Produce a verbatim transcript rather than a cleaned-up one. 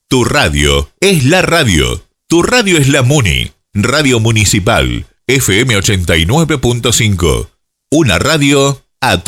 Tu radio es la radio. Tu radio es la Muni. Radio Municipal. F M ochenta y nueve punto cinco. Una radio